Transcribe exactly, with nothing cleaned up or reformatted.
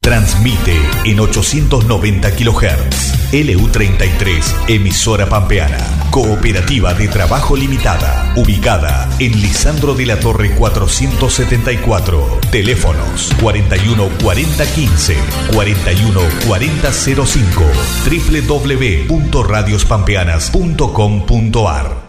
Transmite en ochocientos noventa kilohertz. L U treinta y tres, emisora pampeana. Cooperativa de Trabajo Limitada. Ubicada en Lisandro de la Torre cuatrocientos setenta y cuatro. Teléfonos cuarenta y uno cuarenta quince, cuarenta y uno cuarenta cero cinco. doble u doble u doble u punto radios pampeanas punto com punto ar.